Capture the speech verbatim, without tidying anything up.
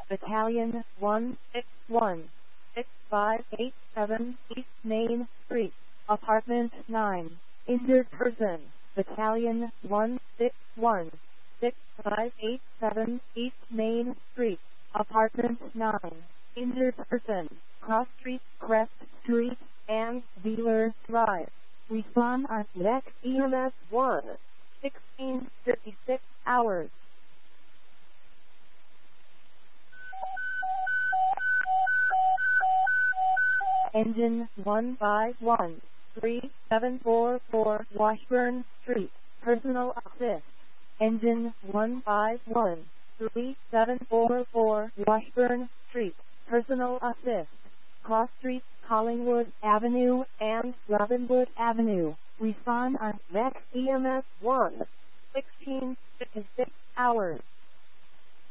Battalion one six one, six five eight seven, East Main Street, Apartment nine. Injured person, Battalion one six one, six five eight seven, East Main Street, Apartment nine. Injured person, Cross Street, Crest Street, and Wheeler Drive. Respond at Next E M S one, sixteen fifty-six hours. Engine one five one, three seven four four, Washburn Street, Personal Assist. Engine one five one, three seven four four, Washburn Street, Personal Assist. Cross Street, Collingwood Avenue, and Robinwood Avenue. Respond on Next E M S one, sixteen fifty-six hours.